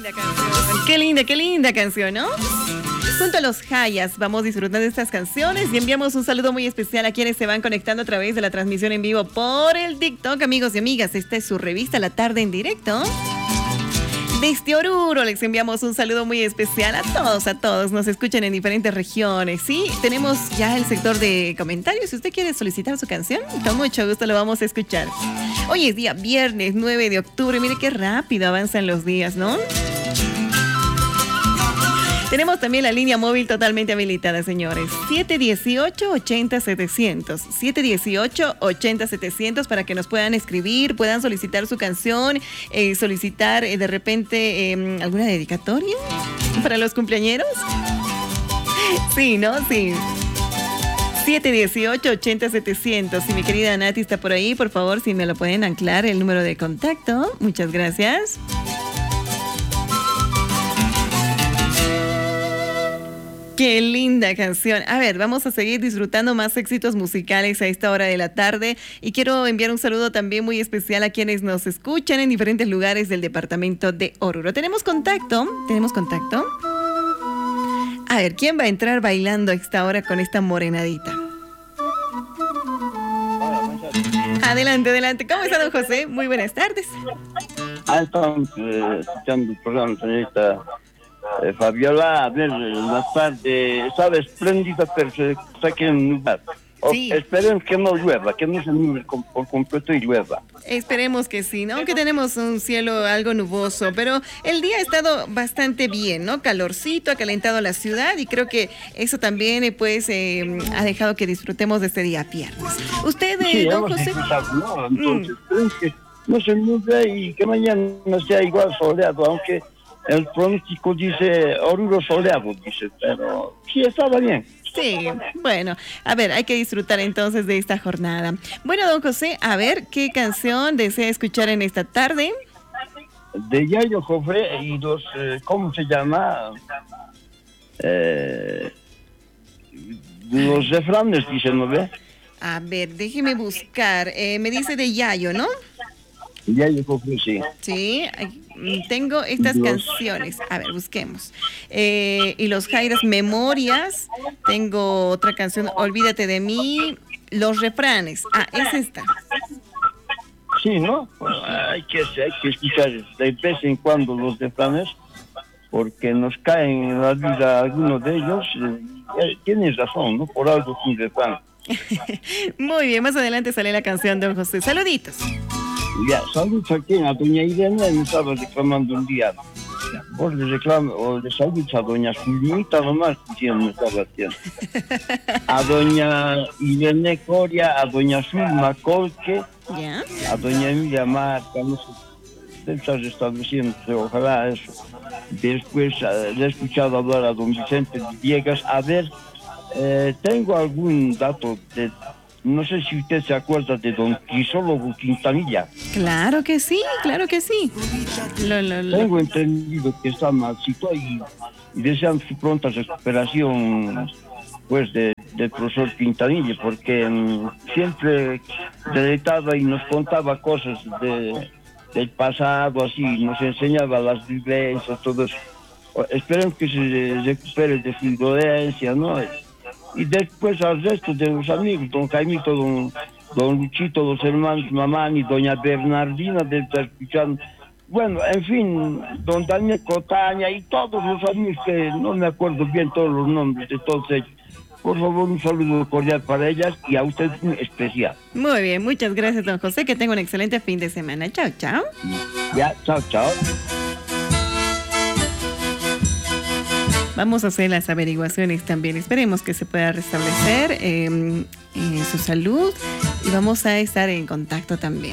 Qué linda canción, ¿no? Junto a los Hayas vamos disfrutando de estas canciones y enviamos un saludo muy especial a quienes se van conectando a través de la transmisión en vivo por el TikTok, amigos y amigas. Esta es su revista La Tarde en Directo. Desde Oruro les enviamos un saludo muy especial a todos. Nos escuchan en diferentes regiones. Sí, tenemos ya el sector de comentarios. Si usted quiere solicitar su canción, con mucho gusto lo vamos a escuchar. Hoy es día viernes 9 de octubre. Mire qué rápido avanzan los días, ¿no? Tenemos también la línea móvil totalmente habilitada, señores. 718-80-700. 718-80-700 para que nos puedan escribir, puedan solicitar su canción, solicitar de repente alguna dedicatoria para los cumpleañeros. Sí, ¿no? Sí. 718-80-700. Si mi querida Nati está por ahí, por favor, si me lo pueden anclar el número de contacto. Muchas gracias. Qué linda canción. A ver, vamos a seguir disfrutando más éxitos musicales a esta hora de la tarde. Y quiero enviar un saludo también muy especial a quienes nos escuchan en diferentes lugares del departamento de Oruro. ¿Tenemos contacto? A ver, ¿quién va a entrar bailando a esta hora con esta morenadita? Adelante. ¿Cómo está, don José? Muy buenas tardes. Estamos escuchando el programa, señorita Fabiola. A ver, la tarde estaba espléndida, pero se está aquí en un lugar. Sí. Esperemos que no llueva, que no se nuble por completo y llueva. Esperemos que sí, ¿no? Aunque tenemos un cielo algo nuboso, pero el día ha estado bastante bien, ¿no? Calorcito, ha calentado la ciudad y creo que eso también, ha dejado que disfrutemos de este día viernes. ¿Usted, sí, don José? ¿No? Entonces, que no se nuble y que mañana sea igual soleado, aunque el pronóstico dice Oruro soleado, dice, pero sí estaba bien. Sí, bueno, a ver, hay que disfrutar entonces de esta jornada. Bueno, don José, a ver, ¿qué canción desea escuchar en esta tarde? De Yayo Jofre y los, ¿cómo se llama? Los refranes, dicen, ¿no ve? A ver, déjeme buscar. Me dice de Yayo, ¿no? Yayo Jofre, sí. Sí, tengo estas canciones. A ver, busquemos. Y los Jairas, Memorias. Tengo otra canción, Olvídate de mí. Los refranes. Es esta. Sí, ¿no? Hay que escuchar de vez en cuando los refranes, porque nos caen en la vida algunos de ellos. Tienes razón, ¿no? Por algo es un refrán. Muy bien, más adelante sale la canción, don José. Saluditos. Ya, saludos aquí a doña Irene, me estaba reclamando un día. Vos le reclamo, o le saludos a doña Zulmita nomás, me estaba haciendo. A doña Irene Coria, a doña Zulma Colque, ¿ya? A doña Emilia Marca, no sé, debe estar restableciéndose, ojalá eso. Después le he escuchado hablar a don Vicente Villegas. A ver, tengo algún dato de... No sé si usted se acuerda de don Crisólogo Quintanilla. Claro que sí. Tengo entendido que está malcito y desean su pronta recuperación, pues, del profesor Quintanilla, porque siempre deleitaba y nos contaba cosas del pasado, así, nos enseñaba las vivencias, todo eso. Esperemos que se recupere de su indolencia, ¿no? Y después al resto de los amigos, don Jaimito, don Luchito, los hermanos Mamán y doña Bernardina de estar escuchando. Bueno, en fin, don Daniel Cotaña y todos los amigos que no me acuerdo bien todos los nombres de todos ellos. Por favor, un saludo cordial para ellas y a usted un especial. Muy bien, muchas gracias, don José, que tenga un excelente fin de semana. Chao. Ya, chao. Vamos a hacer las averiguaciones también. Esperemos que se pueda restablecer su salud y vamos a estar en contacto también.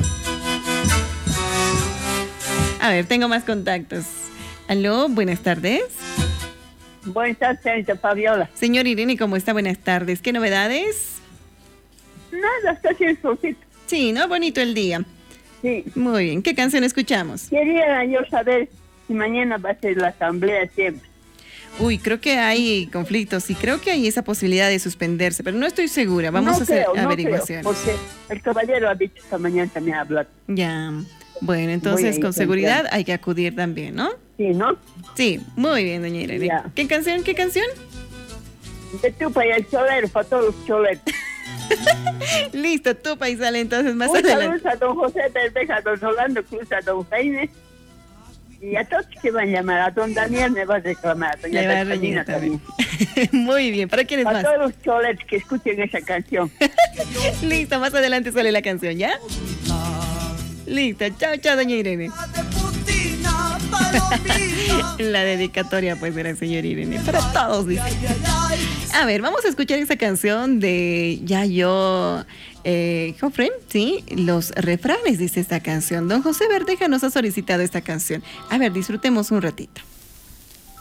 A ver, tengo más contactos. Aló, buenas tardes. Buenas tardes, señorita Fabiola. Señor Irene, ¿cómo está? Buenas tardes. ¿Qué novedades? Nada, está haciendo solcito. Sí, ¿no? Bonito el día. Sí. Muy bien. ¿Qué canción escuchamos? Quería yo saber si mañana va a ser la asamblea siempre. Uy, creo que hay conflictos y creo que hay esa posibilidad de suspenderse, pero no estoy segura. Vamos a hacer averiguaciones. Porque el caballero ha dicho esta mañana también ha hablado. Ya. Bueno, entonces con seguridad hay que acudir también, ¿no? Sí, ¿no? Sí, muy bien, doña Irene. Ya. ¿Qué canción? ¿Qué canción? De Tupa y el Cholero, para todos los choleros. Listo, Tupa y sale entonces más Un adelante. saludo a don José Bermeja, a don Rolando Cruz, a don Jaime. Y a todos que van a llamar, a don Daniel me va a reclamar, a doña Le va a Catalina reñir también. también. Muy bien, ¿para quiénes A más? todos los choleros que escuchen esa canción. Listo, más adelante sale la canción, ¿ya? Listo, chao, chao, doña Irene. La dedicatoria pues de la señora Irene, para todos, dice. A ver, vamos a escuchar esa canción de Yayo Joffre, ¿sí? Los refranes, dice esta canción. Don José Verdeja nos ha solicitado esta canción. A ver, disfrutemos un ratito.